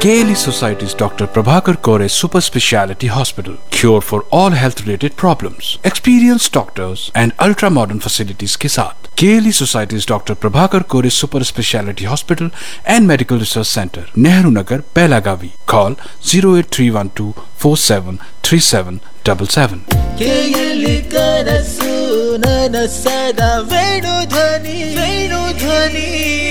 KLE Society's Dr. Prabhakar Kore Super Speciality Hospital. Cure for all health-related problems. Experienced doctors and ultra-modern facilities के साथ. KLE Society's Dr. Prabhakar Kore Super Speciality Hospital and Medical Research Center, Nehru Nagar, Belagavi. Call 08312473777. KLE ಕನಸು ನನಸದ ವೇಣುಧ್ವನಿ ವೇಣುಧ್ವನಿ.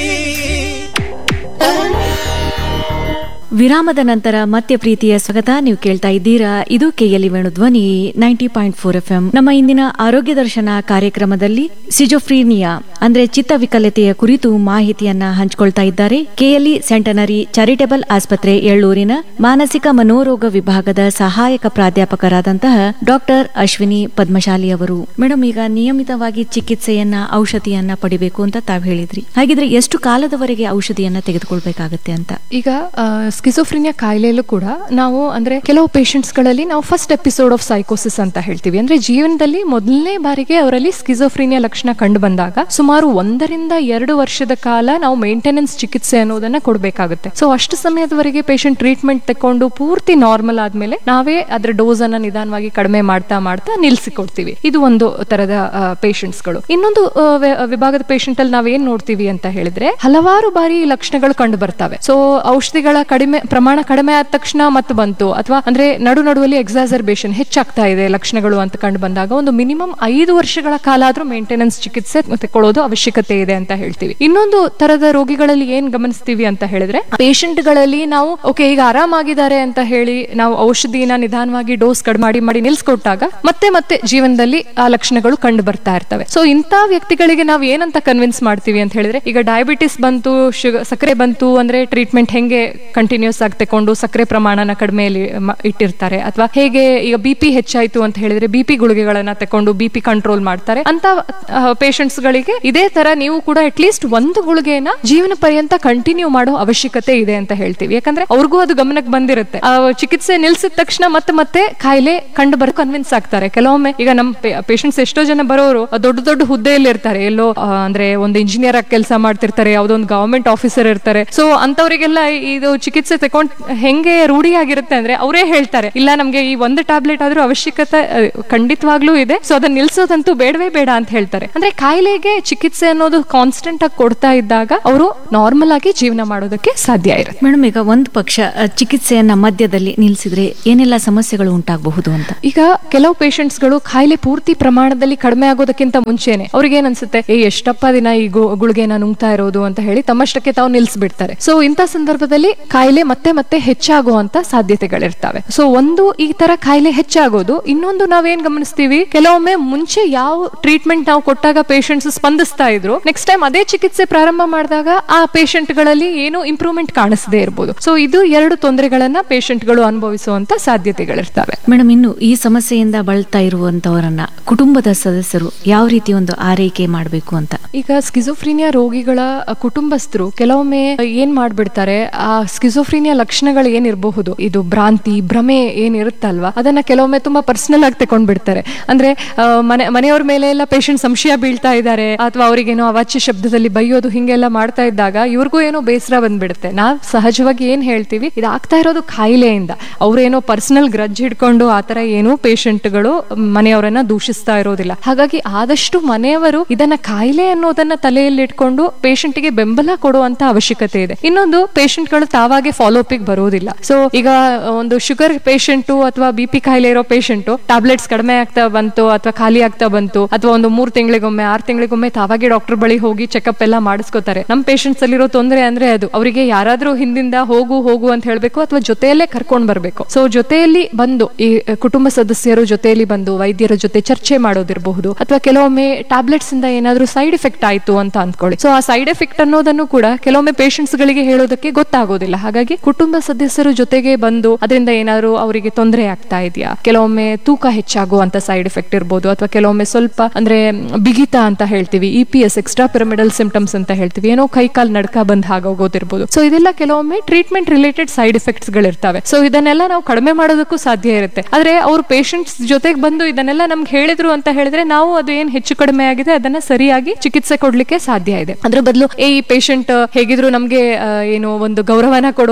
ವಿರಾಮದ ನಂತರ ಮತ್ತೆ ಪ್ರೀತಿಯ ಸ್ವಾಗತ. ನೀವು ಕೇಳ್ತಾ ಇದ್ದೀರಾ, ಇದು ಕೆಎಲ್ಇ ವೇಣುಧ್ವನಿ 90.4 FM. ನಮ್ಮ ಇಂದಿನ ಆರೋಗ್ಯ ದರ್ಶನ ಕಾರ್ಯಕ್ರಮದಲ್ಲಿ ಸಿಜೋಫ್ರೀನಿಯಾ ಅಂದ್ರೆ ಚಿತ್ತವಿಕಲತೆಯ ಕುರಿತು ಮಾಹಿತಿಯನ್ನ ಹಂಚಿಕೊಳ್ತಾ ಇದ್ದಾರೆ ಕೆಎಲ್ಇ ಸೆಂಟನರಿ ಚಾರಿಟೇಬಲ್ ಆಸ್ಪತ್ರೆ ಎಳ್ಳೂರಿನ ಮಾನಸಿಕ ಮನೋರೋಗ ವಿಭಾಗದ ಸಹಾಯಕ ಪ್ರಾಧ್ಯಾಪಕರಾದಂತಹ ಡಾಕ್ಟರ್ ಅಶ್ವಿನಿ ಪದ್ಮಶಾಲಿ ಅವರು. ಮೇಡಮ್, ಈಗ ನಿಯಮಿತವಾಗಿ ಚಿಕಿತ್ಸೆಯನ್ನ ಔಷಧಿಯನ್ನ ಪಡಿಬೇಕು ಅಂತ ತಾವ್ ಹೇಳಿದ್ರಿ. ಹಾಗಿದ್ರೆ ಎಷ್ಟು ಕಾಲದವರೆಗೆ ಔಷಧಿಯನ್ನ ತೆಗೆದುಕೊಳ್ಬೇಕಾಗತ್ತೆ ಅಂತ? ಈಗ ಸ್ಕಿಜೋಫ್ರಿನಿಯಾ ಕಾಯಿಲೆಯಲ್ಲೂ ಕೂಡ ನಾವು ಅಂದ್ರೆ ಕೆಲವು ಪೇಷಂಟ್ಸ್ ಗಳಲ್ಲಿ ನಾವು ಫಸ್ಟ್ ಎಪಿಸೋಡ್ ಆಫ್ ಸೈಕೋಸಿಸ್ ಅಂತ ಹೇಳ್ತೀವಿ. ಅಂದ್ರೆ ಜೀವನದಲ್ಲಿ ಮೊದಲನೇ ಬಾರಿಗೆ ಅವರಲ್ಲಿ ಸ್ಕಿಜೋಫ್ರಿನಿಯಾ ಲಕ್ಷಣ ಕಂಡು ಬಂದಾಗ ಸುಮಾರು 1 ರಿಂದ 2 ವರ್ಷದ ಕಾಲ ನಾವು ಮೇಂಟೆನೆನ್ಸ್ ಚಿಕಿತ್ಸೆ ಅನ್ನೋದನ್ನ ಕೊಡಬೇಕಾಗುತ್ತೆ. ಸೊ ಅಷ್ಟು ಸಮಯದವರೆಗೆ ಪೇಷಂಟ್ ಟ್ರೀಟ್ಮೆಂಟ್ ತಕೊಂಡು ಪೂರ್ತಿ ನಾರ್ಮಲ್ ಆದ್ಮೇಲೆ ನಾವೇ ಅದರ ಡೋಸ್ ಅನ್ನ ನಿಧಾನವಾಗಿ ಕಡಿಮೆ ಮಾಡ್ತಾ ಮಾಡ್ತಾ ನಿಲ್ಸಿಕೊಡ್ತೀವಿ. ಇದು ಒಂದು ತರದ ಪೇಷಂಟ್ಸ್ ಗಳು. ಇನ್ನೊಂದು ವಿಭಾಗದ ಪೇಷಂಟ್ ಅಲ್ಲಿ ನಾವೇನ್ ನೋಡ್ತೀವಿ ಅಂತ ಹೇಳಿದ್ರೆ ಹಲವಾರು ಬಾರಿ ಲಕ್ಷಣಗಳು ಕಂಡು ಬರ್ತವೆ. ಸೊ ಔಷಧಿಗಳ ಪ್ರಮಾಣ ಕಡಿಮೆ ಆದ ತಕ್ಷಣ ಮತ್ತೆ ಬಂತು, ಅಥವಾ ಅಂದ್ರೆ ನಡುವಲ್ಲಿ ಎಕ್ಸಾಸರ್ಬೇಷನ್ ಹೆಚ್ಚಾಗ್ತಾ ಇದೆ ಲಕ್ಷಣಗಳು ಅಂತ ಕಂಡು ಬಂದಾಗ ಒಂದು ಮಿನಿಮಮ್ 5 ವರ್ಷಗಳ ಕಾಲ ಆದ್ರೂ ಮೇಂಟೆನೆನ್ಸ್ ಚಿಕಿತ್ಸೆ ತಗೊಳ್ಳೋದು ಅವಶ್ಯಕತೆ ಇದೆ ಅಂತ ಹೇಳ್ತೀವಿ. ಇನ್ನೊಂದು ತರದ ರೋಗಿಗಳಲ್ಲಿ ಏನ್ ಗಮನಿಸ್ತೀವಿ ಅಂತ ಹೇಳಿದ್ರೆ ಪೇಷಂಟ್ ಗಳಲ್ಲಿ ನಾವು ಓಕೆ ಈಗ ಆರಾಮಾಗಿದ್ದಾರೆ ಅಂತ ಹೇಳಿ ನಾವು ಔಷಧಿನ ನಿಧಾನವಾಗಿ ಡೋಸ್ ಕಡಿಮೆ ಮಾಡಿ ನಿಲ್ಸ್ಕೊಟ್ಟಾಗ ಮತ್ತೆ ಜೀವನದಲ್ಲಿ ಆ ಲಕ್ಷಣಗಳು ಕಂಡು ಬರ್ತಾ ಇರ್ತವೆ. ಸೊ ಇಂಥ ವ್ಯಕ್ತಿಗಳಿಗೆ ನಾವು ಏನಂತ ಕನ್ವಿನ್ಸ್ ಮಾಡ್ತೀವಿ ಅಂತ ಹೇಳಿದ್ರೆ, ಈಗ ಡಯಾಬಿಟಿಸ್ ಬಂತು, ಸಕ್ಕರೆ ಬಂತು ಅಂದ್ರೆ ಟ್ರೀಟ್ಮೆಂಟ್ ಹೆಂಗೆ ಕಂಟಿನ್ಯೂಸ್ ಆಗಿ ತಕೊಂಡು ಸಕ್ಕರೆ ಪ್ರಮಾಣನ ಕಡಿಮೆ ಇಟ್ಟಿರ್ತಾರೆ, ಅಥವಾ ಹೇಗೆ ಈಗ ಬಿಪಿ ಹೆಚ್ಚಾಯ್ತು ಅಂತ ಹೇಳಿದ್ರೆ ಬಿಪಿ ಗುಳಿಗೆಗಳನ್ನ ತಕೊಂಡು ಬಿಪಿ ಕಂಟ್ರೋಲ್ ಮಾಡ್ತಾರೆ. ಅಂತ ಪೇಷಂಟ್ಸ್ ಗಳಿಗೆ ಇದೇ ತರ ನೀವು ಕೂಡ ಅಟ್ಲೀಸ್ಟ್ ಒಂದು ಗುಳಿಗೆನ ಜೀವನ ಪರ್ಯಂತ ಕಂಟಿನ್ಯೂ ಮಾಡೋ ಅವಶ್ಯಕತೆ ಇದೆ ಅಂತ ಹೇಳ್ತೀವಿ. ಯಾಕಂದ್ರೆ ಅವ್ರಿಗೂ ಅದು ಗಮನಕ್ಕೆ ಬಂದಿರುತ್ತೆ. ಚಿಕಿತ್ಸೆ ನಿಲ್ಸಿದ ತಕ್ಷಣ ಮತ್ತೆ ಕಾಯಿಲೆ ಕಂಡು ಬರೋ ಕನ್ವಿನ್ಸ್ ಆಗ್ತಾರೆ. ಕೆಲವೊಮ್ಮೆ ಈಗ ನಮ್ಮ ಪೇಷಂಟ್ಸ್ ಎಷ್ಟೋ ಜನ ಬರೋರು ದೊಡ್ಡ ಹುದ್ದೆಯಲ್ಲಿ ಇರ್ತಾರೆ, ಎಲ್ಲೋ ಅಂದ್ರೆ ಒಂದು ಇಂಜಿನಿಯರ್ ಆಗಿ ಕೆಲಸ ಮಾಡ್ತಿರ್ತಾರೆ, ಯಾವುದೋ ಒಂದು ಗವರ್ಮೆಂಟ್ ಆಫೀಸರ್ ಇರ್ತಾರೆ. ಸೊ ಅಂತವರಿಗೆಲ್ಲ ಇದು ಚಿಕಿತ್ಸೆ ತಕೊಂಡ್ ಹೆಂಗೆ ರೂಢಿ ಆಗಿರುತ್ತೆ ಅಂದ್ರೆ ಅವರೇ ಹೇಳ್ತಾರೆ, ಇಲ್ಲ ನಮ್ಗೆ ಈ ಒಂದು ಟ್ಯಾಬ್ಲೆಟ್ ಆದ್ರೂ ಅವಶ್ಯಕತೆ ಖಂಡಿತವಾಗ್ಲೂ ಇದೆ, ಸೊ ಅದನ್ನ ನಿಲ್ಸೋದಂತೂ ಬೇಡವೇ ಬೇಡ ಅಂತ ಹೇಳ್ತಾರೆ. ಅಂದ್ರೆ ಕಾಯಿಲೆಗೆ ಚಿಕಿತ್ಸೆ ಅನ್ನೋದು ಕಾನ್ಸ್ಟೆಂಟ್ ಆಗಿ ಕೊಡ್ತಾ ಇದ್ದಾಗ ಅವರು ನಾರ್ಮಲ್ ಆಗಿ ಜೀವನ ಮಾಡೋದಕ್ಕೆ ಸಾಧ್ಯ ಇರುತ್ತೆ. ಮೇಡಮ್, ಈಗ ಒಂದು ಪಕ್ಷ ಚಿಕಿತ್ಸೆಯನ್ನ ಮಧ್ಯದಲ್ಲಿ ನಿಲ್ಸಿದ್ರೆ ಏನೆಲ್ಲ ಸಮಸ್ಯೆಗಳು ಉಂಟಾಗಬಹುದು ಅಂತ? ಈಗ ಕೆಲವು ಪೇಷಂಟ್ಸ್ ಗಳು ಕಾಯಿಲೆ ಪೂರ್ತಿ ಪ್ರಮಾಣದಲ್ಲಿ ಕಡಿಮೆ ಆಗೋದಕ್ಕಿಂತ ಮುಂಚೆನೆ ಅವ್ರಿಗೆ ಏನ್ ಅನ್ಸುತ್ತೆ, ಎಷ್ಟಪ್ಪ ದಿನ ಈ ಗುಳಿಗೆನ ನುಂಗ್ತಾ ಇರೋದು ಅಂತ ಹೇಳಿ ತಮ್ಮಷ್ಟಕ್ಕೆ ತಾವು ನಿಲ್ಸ್ಬಿಡ್ತಾರೆ. ಸೊ ಇಂಥ ಸಂದರ್ಭದಲ್ಲಿ ಕಾಯಿಲೆ ಮತ್ತೆ ಹೆಚ್ಚಾಗುವಂತ ಸಾಧ್ಯತೆಗಳಿರ್ತವೆ. ಸೊ ಒಂದು ಈ ತರ ಕಾಯಿಲೆ ಹೆಚ್ಚಾಗೋದು. ಇನ್ನೊಂದು ನಾವೇನ್ ಗಮನಿಸ್ತೀವಿ, ಕೆಲವೊಮ್ಮೆ ಮುಂಚೆ ಯಾವ ಟ್ರೀಟ್ಮೆಂಟ್ ನಾವು ಕೊಟ್ಟಾಗ ಪೇಷಂಟ್ಸ್ ಸ್ಪಂದಿಸ್ತಾ ಇದ್ರು, ನೆಕ್ಸ್ಟ್ ಟೈಮ್ ಅದೇ ಚಿಕಿತ್ಸೆ ಪ್ರಾರಂಭ ಮಾಡಿದಾಗ ಆ ಪೇಷಂಟ್ ಗಳಲ್ಲಿ ಏನು ಇಂಪ್ರೂವ್ಮೆಂಟ್ ಕಾಣಿಸದೇ ಇರಬಹುದು. ಸೊ ಇದು 2 ತೊಂದರೆಗಳನ್ನ ಪೇಷಂಟ್ ಗಳು ಅನುಭವಿಸುವಂತ ಸಾಧ್ಯತೆಗಳಿರ್ತವೆ. ಮೇಡಮ್, ಇನ್ನು ಈ ಸಮಸ್ಯೆಯಿಂದ ಬಳಲ್ತಾ ಇರುವಂತವರನ್ನ ಕುಟುಂಬದ ಸದಸ್ಯರು ಯಾವ ರೀತಿ ಒಂದು ಆರೈಕೆ ಮಾಡಬೇಕು ಅಂತ? ಈಗ ಸ್ಕಿಜೋಫ್ರೀನಿಯಾ ರೋಗಿಗಳ ಕುಟುಂಬಸ್ಥರು ಕೆಲವೊಮ್ಮೆ ಏನ್ ಮಾಡ್ಬಿಡ್ತಾರೆ, ಆ ಸ್ಕಿಜೋಫ್ರೀನಿಯಾ ಲಕ್ಷಣಗಳು ಏನಿರಬಹುದು, ಇದು ಭ್ರಾಂತಿ ಭ್ರಮೆ ಏನಿರುತ್ತಲ್ವಾ, ಅದನ್ನ ಕೆಲವೊಮ್ಮೆ ತುಂಬಾ ಪರ್ಸನಲ್ ಆಗಿ ತಕೊಂಡ್ಬಿಡ್ತಾರೆ. ಅಂದ್ರೆ ಮನೆಯವ್ರ ಮೇಲೆ ಎಲ್ಲ ಪೇಷಂಟ್ ಸಂಶಯ ಬೀಳ್ತಾ ಇದ್ದಾರೆ, ಅಥವಾ ಅವ್ರಿಗೇನೋ ಅವಾಚ್ಯ ಶಬ್ದದಲ್ಲಿ ಬೈಯೋದು ಹಿಂಗೆಲ್ಲ ಮಾಡ್ತಾ ಇದ್ದಾಗ ಇವ್ರಿಗೂ ಏನೋ ಬೇಸರ ಬಂದ್ಬಿಡುತ್ತೆ. ನಾವ್ ಸಹಜವಾಗಿ ಏನ್ ಹೇಳ್ತೀವಿ, ಇದಾಗ್ತಾ ಇರೋದು ಕಾಯಿಲೆಯಿಂದ, ಅವ್ರೇನೋ ಪರ್ಸನಲ್ ಗ್ರಜ್ ಹಿಡ್ಕೊಂಡು ಆತರ ಏನೋ ಪೇಷಂಟ್ಗಳು ಮನೆಯವರನ್ನ ದೂಷಿಸ್ತಾ ಇರೋದಿಲ್ಲ. ಹಾಗಾಗಿ ಆದಷ್ಟು ಮನೆಯವರು ಇದನ್ನ ಕಾಯಿಲೆ ಅನ್ನೋದನ್ನ ತಲೆಯಲ್ಲಿ ಇಟ್ಕೊಂಡು ಪೇಷಂಟ್ ಗೆ ಬೆಂಬಲ ಕೊಡುವಂತ ಅವಶ್ಯಕತೆ ಇದೆ. ಇನ್ನೊಂದು, ಪೇಷಂಟ್ ಗಳು ತಾವಾಗೆ ಫಾಲೋ ಅಪ್ ಬರೋದಿಲ್ಲ. ಸೊ ಈಗ ಒಂದು ಶುಗರ್ ಪೇಷಂಟ್ ಅಥವಾ ಬಿಪಿ ಕಾಯಿಲೆ ಇರೋ ಪೇಷಂಟ್ ಟ್ಯಾಬ್ಲೆಟ್ಸ್ ಕಡಿಮೆ ಆಗ್ತಾ ಬಂತು ಅಥವಾ ಖಾಲಿ ಆಗ್ತಾ ಬಂತು, ಅಥವಾ ಒಂದು 3 ತಿಂಗಳಿಗೊಮ್ಮೆ 6 ತಿಂಗಳಿಗೊಮ್ಮೆ ತಾವಾಗೆ ಡಾಕ್ಟರ್ ಬಳಿ ಹೋಗಿ ಚೆಕ್ಅಪ್ ಎಲ್ಲ ಮಾಡಿಸ್ಕೋತಾರೆ. ನಮ್ ಪೇಷಂಟ್ಸ್ ಅಲ್ಲಿರೋ ತೊಂದರೆ ಅಂದ್ರೆ ಅದು ಅವರಿಗೆ ಯಾರಾದ್ರೂ ಹಿಂದಿಂದ ಹೋಗು ಅಂತ ಹೇಳ್ಬೇಕು, ಅಥವಾ ಜೊತೆಯಲ್ಲೇ ಕರ್ಕೊಂಡ್ ಬರ್ಬೇಕು. ಸೊ ಜೊತೆಯಲ್ಲಿ ಬಂದು ಈ ಕುಟುಂಬ ಸದಸ್ಯರು ಜೊತೆಯಲ್ಲಿ ಬಂದು ವೈದ್ಯರ ಜೊತೆ ಚರ್ಚೆ ಮಾಡೋದಿರಬಹುದು, ಅಥವಾ ಕೆಲವೊಮ್ಮೆ ಟ್ಯಾಬ್ಲೆಟ್ಸ್ ಇಂದ ಏನಾದ್ರೂ ಸೈಡ್ ಎಫೆಕ್ಟ್ ಆಯ್ತು ಅಂತ ಅಂದ್ಕೊಳ್ಳಿ. ಸೊ ಆ ಸೈಡ್ ಎಫೆಕ್ಟ್ ಅನ್ನೋದನ್ನು ಕೂಡ ಕೆಲವೊಮ್ಮೆ ಪೇಷಂಟ್ಸ್ ಗಳಿಗೆ ಹೇಳೋದಕ್ಕೆ ಗೊತ್ತಾಗೋದಿಲ್ಲ. ಹಾಗಾಗಿ ಕುಟುಂಬ ಸದಸ್ಯರು ಜೊತೆಗೆ ಬಂದು ಅದರಿಂದ ಏನಾದ್ರು ಅವರಿಗೆ ತೊಂದರೆ ಆಗ್ತಾ ಇದೆಯಾ, ಕೆಲವೊಮ್ಮೆ ತೂಕ ಹೆಚ್ಚಾಗುವಂತ ಸೈಡ್ ಎಫೆಕ್ಟ್ ಇರ್ಬೋದು, ಅಥವಾ ಕೆಲವೊಮ್ಮೆ ಸ್ವಲ್ಪ ಅಂದ್ರೆ ಬಿಗಿತ ಅಂತ ಹೇಳ್ತೀವಿ, EPS ಎಕ್ಸ್ಟ್ರಾ ಪಿರಮಿಡಲ್ ಸಿಂಪ್ಟಮ್ಸ್ ಅಂತ ಹೇಳ್ತೀವಿ, ಏನೋ ಕೈ ಕಾಲ್ ನಡ್ಕ ಬಂದ್ ಆಗೋಗೋದಿರ್ಬೋದು. ಸೊ ಇದೆಲ್ಲ ಕೆಲವೊಮ್ಮೆ treatment related side effects ಗಳಿರ್ತವೆ. So ಇದನ್ನೆಲ್ಲ ನಾವು ಕಡಿಮೆ ಮಾಡೋದಕ್ಕೂ ಸಾಧ್ಯ ಇರುತ್ತೆ. ಆದ್ರೆ ಅವ್ರು ಪೇಷಂಟ್ಸ್ ಜೊತೆಗೆ ಬಂದು ಇದನ್ನೆಲ್ಲ ನಮ್ಗೆ ಹೇಳಿದ್ರು ಅಂತ ಹೇಳಿದ್ರೆ ನಾವು ಅದು ಏನ್ ಹೆಚ್ಚು ಕಡಿಮೆ ಆಗಿದೆ ಅದನ್ನ ಸರಿಯಾಗಿ ಚಿಕಿತ್ಸೆ ಕೊಡ್ಲಿಕ್ಕೆ ಸಾಧ್ಯ ಇದೆ. ಅದ್ರ ಬದಲು ಈ ಪೇಷಂಟ್ ಹೇಗಿದ್ರು ನಮ್ಗೆ ಏನು ಒಂದು ಗೌರವನ ಕೊಡೋ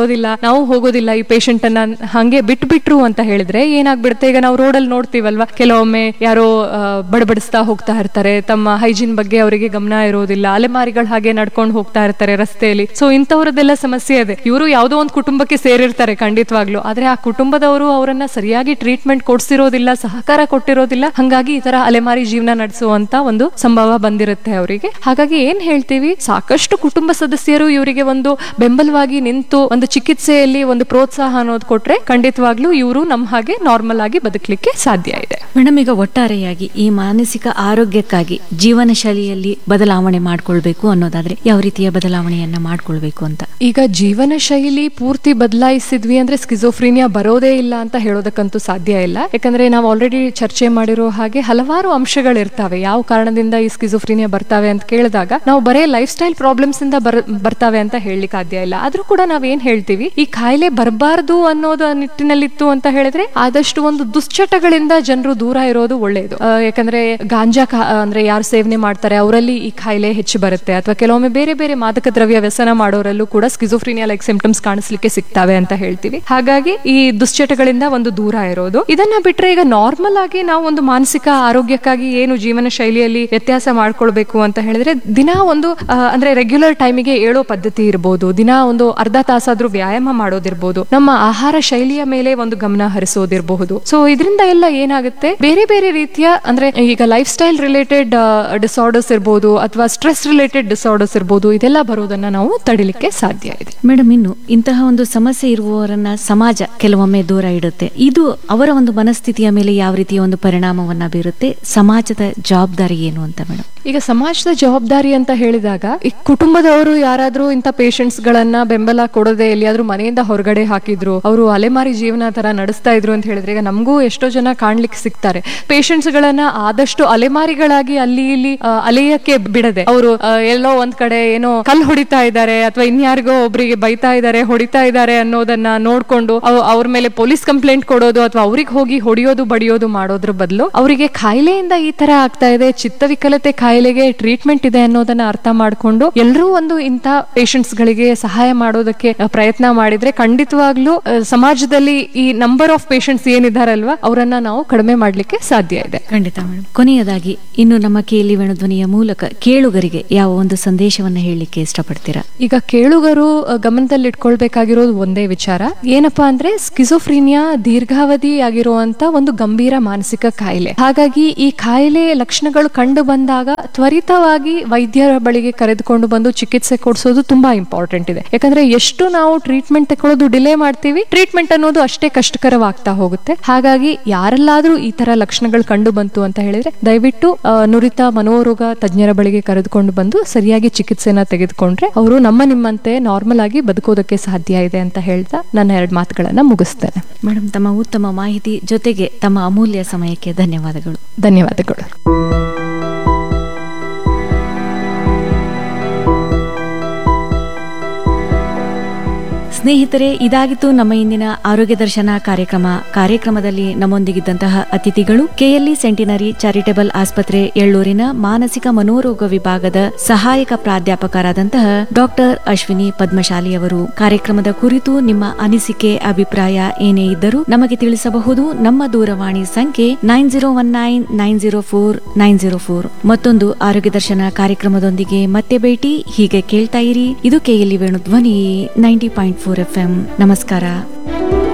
ಕೊಡೋದಿಲ್ಲ, ನಾವು ಹೋಗೋದಿಲ್ಲ, ಈ ಪೇಷಂಟ್ ಅನ್ನ ಹಂಗೆ ಬಿಟ್ಬಿಟ್ರು ಅಂತ ಹೇಳಿದ್ರೆ ಏನಾಗ್ಬಿಡುತ್ತೆ, ಈಗ ನಾವು ರೋಡಲ್ಲಿ ನೋಡ್ತೀವಲ್ವಾ, ಕೆಲವೊಮ್ಮೆ ಯಾರೋ ಬಡಬಡಿಸ್ತಾ ಹೋಗ್ತಾ ಇರ್ತಾರೆ, ತಮ್ಮ ಹೈಜೀನ್ ಬಗ್ಗೆ ಅವರಿಗೆ ಗಮನ ಇರೋದಿಲ್ಲ, ಅಲೆಮಾರಿಗಳು ಹಾಗೆ ನಡ್ಕೊಂಡು ಹೋಗ್ತಾ ಇರ್ತಾರೆ ರಸ್ತೆಯಲ್ಲಿ. ಸೊ ಇಂಥವ್ರದ್ದೆಲ್ಲ ಸಮಸ್ಯೆ ಇದೆ. ಇವರು ಯಾವುದೋ ಒಂದು ಕುಟುಂಬಕ್ಕೆ ಸೇರಿರ್ತಾರೆ ಖಂಡಿತವಾಗ್ಲು, ಆದ್ರೆ ಆ ಕುಟುಂಬದವರು ಅವರನ್ನ ಸರಿಯಾಗಿ ಟ್ರೀಟ್ಮೆಂಟ್ ಕೊಡ್ಸಿರೋದಿಲ್ಲ, ಸಹಕಾರ ಕೊಟ್ಟಿರೋದಿಲ್ಲ. ಹಂಗಾಗಿ ಈ ತರ ಅಲೆಮಾರಿ ಜೀವನ ನಡೆಸುವಂತ ಒಂದು ಸಂಭವ ಬಂದಿರುತ್ತೆ ಅವರಿಗೆ. ಹಾಗಾಗಿ ಏನ್ ಹೇಳ್ತೀವಿ, ಸಾಕಷ್ಟು ಕುಟುಂಬ ಸದಸ್ಯರು ಇವರಿಗೆ ಒಂದು ಬೆಂಬಲವಾಗಿ ನಿಂತು ಒಂದು ಚಿಕಿತ್ಸೆಯಲ್ಲಿ ಒಂದು ಪ್ರೋತ್ಸಾಹ ಅನ್ನೋದು ಕೊಟ್ರೆ ಖಂಡಿತವಾಗ್ಲೂ ಇವರು ನಮ್ಮ ಹಾಗೆ ನಾರ್ಮಲ್ ಆಗಿ ಬದುಕಲಿಕ್ಕೆ ಸಾಧ್ಯ ಇದೆ. ಮೇಡಮ್, ಈಗ ಒಟ್ಟಾರೆಯಾಗಿ ಈ ಮಾನಸಿಕ ಆರೋಗ್ಯಕ್ಕಾಗಿ ಜೀವನ ಶೈಲಿಯಲ್ಲಿ ಬದಲಾವಣೆ ಮಾಡ್ಕೊಳ್ಬೇಕು ಅನ್ನೋದಾದ್ರೆ ಯಾವ ರೀತಿಯ ಬದಲಾವಣೆಯನ್ನ ಮಾಡ್ಕೊಳ್ಬೇಕು ಅಂತ? ಈಗ ಜೀವನ ಶೈಲಿ ಪೂರ್ತಿ ಬದಲಾಯಿಸಿದ್ವಿ ಅಂದ್ರೆ ಸ್ಕಿಜೋಫ್ರೀನಿಯಾ ಬರೋದೇ ಇಲ್ಲ ಅಂತ ಹೇಳೋದಕ್ಕಂತೂ ಸಾಧ್ಯ ಇಲ್ಲ. ಯಾಕಂದ್ರೆ ನಾವು ಆಲ್ರೆಡಿ ಚರ್ಚೆ ಮಾಡಿರೋ ಹಾಗೆ ಹಲವಾರು ಅಂಶಗಳಿರ್ತಾವೆ ಯಾವ ಕಾರಣದಿಂದ ಈ ಸ್ಕಿಜೋಫ್ರೀನಿಯಾ ಬರ್ತಾವೆ ಅಂತ ಕೇಳಿದಾಗ ನಾವು ಬರೇ ಲೈಫ್ ಸ್ಟೈಲ್ ಪ್ರಾಬ್ಲಮ್ಸ್ ಇಂದ ಬರ್ತಾವೆ ಅಂತ ಹೇಳಲಿಕ್ಕೆ ಸಾಧ್ಯ ಇಲ್ಲ. ಆದ್ರೂ ಕೂಡ ನಾವೇನ್ ಹೇಳ್ತೀವಿ, ಈ ಕಾಯಿಲೆ ಬರಬಾರ್ದು ಅನ್ನೋದು ನಿಟ್ಟಿನಲ್ಲಿತ್ತು ಅಂತ ಹೇಳಿದ್ರೆ ಆದಷ್ಟು ಒಂದು ದುಶ್ಚಟಗಳಿಂದ ಜನರು ದೂರ ಇರೋದು ಒಳ್ಳೆಯದು. ಯಾಕಂದ್ರೆ ಗಾಂಜಾ ಅಂದ್ರೆ ಯಾರು ಸೇವನೆ ಮಾಡ್ತಾರೆ ಅವರಲ್ಲಿ ಈ ಕಾಯಿಲೆ ಹೆಚ್ಚು ಬರುತ್ತೆ, ಅಥವಾ ಕೆಲವೊಮ್ಮೆ ಬೇರೆ ಬೇರೆ ಮಾದಕ ದ್ರವ್ಯ ವ್ಯಸನ ಮಾಡೋರಲ್ಲೂ ಕೂಡ ಸ್ಕಿಜೋಫ್ರೀನಿಯಾ ಲೈಕ್ ಸಿಂಪ್ಟಮ್ಸ್ ಕಾಣಿಸ್ಲಿಕ್ಕೆ ಸಿಗ್ತಾವೆ ಅಂತ ಹೇಳ್ತೀವಿ. ಹಾಗಾಗಿ ಈ ದುಶ್ಚಟಗಳಿಂದ ಒಂದು ದೂರ ಇರೋದು. ಇದನ್ನ ಬಿಟ್ರೆ ಈಗ ನಾರ್ಮಲ್ ಆಗಿ ನಾವು ಒಂದು ಮಾನಸಿಕ ಆರೋಗ್ಯಕ್ಕಾಗಿ ಏನು ಜೀವನ ಶೈಲಿಯಲ್ಲಿ ವ್ಯತ್ಯಾಸ ಮಾಡ್ಕೊಳ್ಬೇಕು ಅಂತ ಹೇಳಿದ್ರೆ ದಿನ ಒಂದು ಅಂದ್ರೆ ರೆಗ್ಯುಲರ್ ಟೈಮಿಗೆ ಏಳೋ ಪದ್ಧತಿ ಇರಬಹುದು, ದಿನ ಒಂದು ಅರ್ಧ ತಾಸಾದ್ರೂ ವ್ಯಾಯಾಮ ಮಾಡೋದಿರ್ಬೋದು, ನಮ್ಮ ಆಹಾರ ಶೈಲಿಯ ಮೇಲೆ ಒಂದು ಗಮನ ಹರಿಸೋದಿರಬಹುದು. ಸೊ ಇದರಿಂದ ಎಲ್ಲ ಏನಾಗುತ್ತೆ, ಬೇರೆ ಬೇರೆ ರೀತಿಯ ಅಂದ್ರೆ ಈಗ ಲೈಫ್ ಸ್ಟೈಲ್ ರಿಲೇಟೆಡ್ ಡಿಸಾರ್ಡರ್ಸ್ ಇರ್ಬೋದು ಅಥವಾ ಸ್ಟ್ರೆಸ್ ರಿಲೇಟೆಡ್ ಡಿಸಾರ್ಡರ್ಸ್ ಇರ್ಬೋದು, ಇದೆಲ್ಲ ಬರೋದನ್ನ ನಾವು ತಡಿಲಿಕ್ಕೆ ಸಾಧ್ಯ ಇದೆ. ಮೇಡಮ್, ಇನ್ನು ಇಂತಹ ಒಂದು ಸಮಸ್ಯೆ ಇರುವವರನ್ನ ಸಮಾಜ ಕೆಲವೊಮ್ಮೆ ದೂರ ಇಡುತ್ತೆ. ಇದು ಅವರ ಒಂದು ಮನಸ್ಥಿತಿಯ ಮೇಲೆ ಯಾವ ರೀತಿಯ ಒಂದು ಪರಿಣಾಮವನ್ನ ಬೀರುತ್ತೆ? ಸಮಾಜದ ಜವಾಬ್ದಾರಿ ಏನು ಅಂತ ಮೇಡಮ್? ಈಗ ಸಮಾಜದ ಜವಾಬ್ದಾರಿ ಅಂತ ಹೇಳಿದಾಗ ಈ ಕುಟುಂಬದವರು ಯಾರಾದ್ರೂ ಇಂಥ ಪೇಷಂಟ್ಸ್ ಗಳನ್ನ ಬೆಂಬಲ ಕೊಡದೆ ಎಲ್ಲಿಯಾದ್ರೂ ಮನೆಯಿಂದ ಹೊರಗಡೆ ಹಾಕಿದ್ರು, ಅವರು ಅಲೆಮಾರಿ ಜೀವನ ತರ ನಡೆಸ್ತಾ ಇದ್ರು ಅಂತ ಹೇಳಿದ್ರೆ ಈಗ ನಮಗೂ ಎಷ್ಟೋ ಜನ ಕಾಣ್ಲಿಕ್ಕೆ ಸಿಗ್ತಾರೆ. ಪೇಷಂಟ್ಸ್ ಗಳನ್ನ ಆದಷ್ಟು ಅಲೆಮಾರಿಗಳಾಗಿ ಅಲ್ಲಿ ಇಲ್ಲಿ ಅಲೆಯಕ್ಕೆ ಬಿಡದೆ ಅವರು ಎಲ್ಲೋ ಒಂದ್ ಕಡೆ ಏನೋ ಕಲ್ಲು ಹೊಡಿತಾ ಇದ್ದಾರೆ ಅಥವಾ ಇನ್ಯಾರಿಗೋ ಒಬ್ರಿಗೆ ಬೈತಾ ಇದ್ದಾರೆ, ಹೊಡಿತಾ ಇದ್ದಾರೆ ಅನ್ನೋದನ್ನ ನೋಡ್ಕೊಂಡು ಅವ್ರ ಮೇಲೆ ಪೊಲೀಸ್ ಕಂಪ್ಲೇಂಟ್ ಕೊಡೋದು ಅಥವಾ ಅವ್ರಿಗೆ ಹೋಗಿ ಹೊಡಿಯೋದು ಬಡಿಯೋದು ಮಾಡೋದ್ರ ಬದಲು ಅವರಿಗೆ ಕಾಯಿಲೆಯಿಂದ ಈ ತರ ಆಗ್ತಾ ಇದೆ, ಚಿತ್ತವಿಕಲತೆ ಕಾಯಿಲೆಗೆ ಟ್ರೀಟ್ಮೆಂಟ್ ಇದೆ ಅನ್ನೋದನ್ನ ಅರ್ಥ ಮಾಡ್ಕೊಂಡು ಎಲ್ಲರೂ ಒಂದು ಇಂಥ ಪೇಷಂಟ್ಸ್ ಗಳಿಗೆ ಸಹಾಯ ಮಾಡೋದಕ್ಕೆ ಪ್ರಯತ್ನ ಮಾಡಿದ್ರೆ ಖಂಡಿತವಾಗ್ಲೂ ಸಮಾಜದಲ್ಲಿ ಈ ನಂಬರ್ ಆಫ್ ಪೇಷಂಟ್ಸ್ ಏನಿದಾರಲ್ವಾ ಅವರನ್ನ ನಾವು ಕಡಿಮೆ ಮಾಡ್ಲಿಕ್ಕೆ ಸಾಧ್ಯ ಇದೆ. ಖಂಡಿತ ಮೇಡಮ್. ಕೊನೆಯದಾಗಿ ಇನ್ನು ನಮ್ಮ ಕೇಳಿ ವೇಣುಧ್ವನಿಯ ಮೂಲಕ ಕೇಳುಗರಿಗೆ ಯಾವ ಒಂದು ಸಂದೇಶವನ್ನ ಹೇಳಲಿಕ್ಕೆ ಇಷ್ಟಪಡ್ತೀರಾ? ಈಗ ಕೇಳುಗರು ಗಮನದಲ್ಲಿ ಇಟ್ಕೊಳ್ಬೇಕಾಗಿರೋದು ಒಂದೇ ವಿಚಾರ, ಏನಪ್ಪಾ ಅಂದ್ರೆ ಸ್ಕಿಜೋಫ್ರೀನಿಯಾ ದೀರ್ಘಾವಧಿ ಆಗಿರುವಂತ ಒಂದು ಗಂಭೀರ ಮಾನಸಿಕ ಕಾಯಿಲೆ. ಹಾಗಾಗಿ ಈ ಕಾಯಿಲೆ ಲಕ್ಷಣಗಳು ಕಂಡು ಬಂದಾಗ ತ್ವರಿತವಾಗಿ ವೈದ್ಯರ ಬಳಿಗೆ ಕರೆದುಕೊಂಡು ಬಂದು ಚಿಕಿತ್ಸೆ ಕೊಡಿಸೋದು ತುಂಬಾ ಇಂಪಾರ್ಟೆಂಟ್ ಇದೆ. ಯಾಕಂದ್ರೆ ಎಷ್ಟು ನಾವು ಟ್ರೀಟ್ಮೆಂಟ್ ತಗೊಳ್ಳೋದು ಡಿಲೇ ಮಾಡ್ತೀವಿ, ಟ್ರೀಟ್ಮೆಂಟ್ ಅನ್ನೋದು ಅಷ್ಟೇ ಕಷ್ಟಕರವಾಗ್ತಾ ಹೋಗುತ್ತೆ. ಹಾಗಾಗಿ ಯಾರೆಲ್ಲಾದ್ರೂ ಈ ತರ ಲಕ್ಷಣಗಳು ಕಂಡು ಬಂತು ಅಂತ ಹೇಳಿದ್ರೆ ದಯವಿಟ್ಟು ನುರಿತ ಮನೋರೋಗ ತಜ್ಞರ ಬಳಿಗೆ ಕರೆದುಕೊಂಡು ಬಂದು ಸರಿಯಾಗಿ ಚಿಕಿತ್ಸೆನ ತೆಗೆದುಕೊಂಡ್ರೆ ಅವರು ನಿಮ್ಮಂತೆ ನಾರ್ಮಲ್ ಆಗಿ ಬದುಕೋದಕ್ಕೆ ಸಾಧ್ಯ ಇದೆ ಅಂತ ಹೇಳ್ತಾ ನನ್ನ 2 ಮಾತುಗಳನ್ನ ಮುಗಿಸ್ತೇನೆ. ಮೇಡಮ್, ತಮ್ಮ ಉತ್ತಮ ಮಾಹಿತಿ ಜೊತೆಗೆ ತಮ್ಮ ಅಮೂಲ್ಯ ಸಮಯಕ್ಕೆ ಧನ್ಯವಾದಗಳು. ಧನ್ಯವಾದಗಳು. ಸ್ನೇಹಿತರೆ, ಇದಾಗಿತ್ತು ನಮ್ಮ ಇಂದಿನ ಆರೋಗ್ಯ ದರ್ಶನ ಕಾರ್ಯಕ್ರಮದಲ್ಲಿ ನಮ್ಮೊಂದಿಗಿದ್ದಂತಹ ಅತಿಥಿಗಳು ಕೆಎಲ್ಇ ಸೆಂಟಿನರಿ ಚಾರಿಟೇಬಲ್ ಆಸ್ಪತ್ರೆ ಎಳ್ಳೂರಿನ ಮಾನಸಿಕ ಮನೋರೋಗ ವಿಭಾಗದ ಸಹಾಯಕ ಪ್ರಾಧ್ಯಾಪಕರಾದಂತಹ ಡಾಕ್ಟರ್ ಅಶ್ವಿನಿ ಪದ್ಮಶಾಲಿ ಅವರು. ಕಾರ್ಯಕ್ರಮದ ಕುರಿತು ನಿಮ್ಮ ಅನಿಸಿಕೆ ಅಭಿಪ್ರಾಯ ಏನೇ ಇದ್ದರೂ ನಮಗೆ ತಿಳಿಸಬಹುದು. ನಮ್ಮ ದೂರವಾಣಿ ಸಂಖ್ಯೆ 9019049004. ಮತ್ತೊಂದು ಆರೋಗ್ಯ ದರ್ಶನ ಕಾರ್ಯಕ್ರಮದೊಂದಿಗೆ ಮತ್ತೆ ಭೇಟಿ. ಹೀಗೆ ಕೇಳ್ತಾ ಇರಿ. ಇದು ಕೆಎಲ್ಇ ವೇಣುಧ್ವನಿ 90.4 FM. ನಮಸ್ಕಾರ.